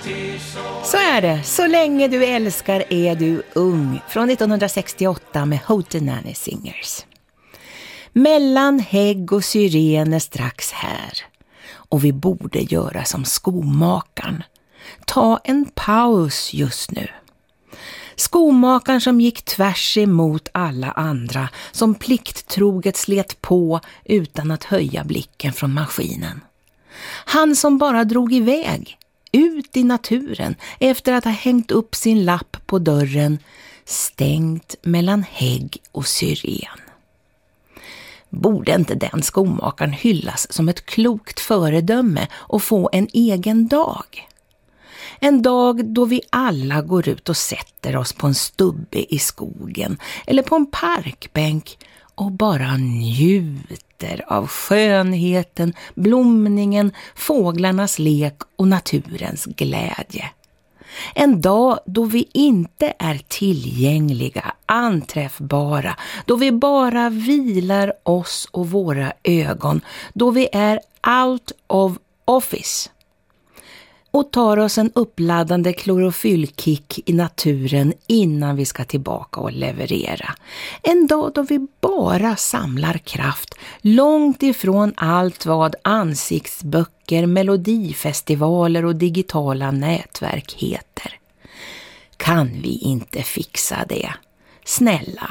Så är det. Så länge du älskar är du ung. Från 1968 med Hootenanny Singers. Mellan hägg och syren är strax här. Och vi borde göra som skomakaren. Ta en paus just nu. Skomakaren som gick tvärs emot alla andra, som plikttroget slet på utan att höja blicken från maskinen. Han som bara drog iväg, ut i naturen, efter att ha hängt upp sin lapp på dörren, stängt mellan hägg och syren. Borde inte den skomakaren hyllas som ett klokt föredöme och få en egen dag? En dag då vi alla går ut och sätter oss på en stubbe i skogen eller på en parkbänk och bara njuter av skönheten, blomningen, fåglarnas lek och naturens glädje. En dag då vi inte är tillgängliga, anträffbara, då vi bara vilar oss och våra ögon, då vi är out of office och tar oss en uppladdande klorofyllkick i naturen innan vi ska tillbaka och leverera. En dag då vi bara samlar kraft, långt ifrån allt vad ansiktsböcker, melodifestivaler och digitala nätverk heter. Kan vi inte fixa det? Snälla.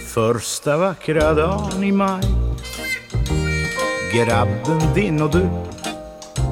Första vackra dagen i maj, grabben din och du